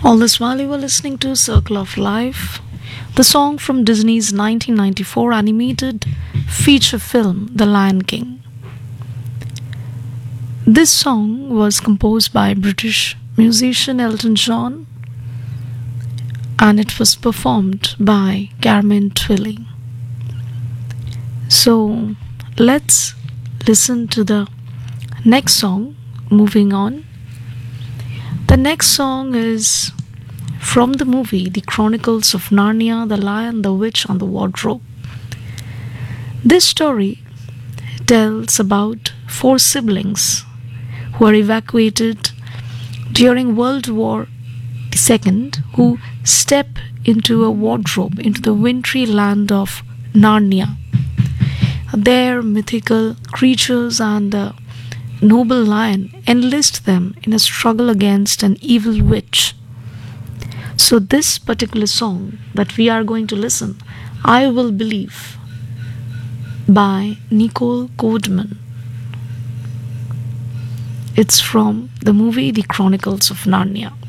All this while you were listening to Circle of Life, the song from Disney's 1994 animated feature film The Lion King. This song was composed by British musician Elton John and it was performed by Carmen Twilly. So let's listen to the next song. Moving on. The next song is from the movie The Chronicles of Narnia, The Lion, the Witch, and the Wardrobe. This story tells about four siblings who are evacuated during World War II who step into a wardrobe into the wintry land of Narnia. Their mythical creatures and the noble lion enlist them in a struggle against an evil witch. So this particular song that we are going to listen, I Will Believe, by Nicole Codeman. It's from the movie The Chronicles of Narnia.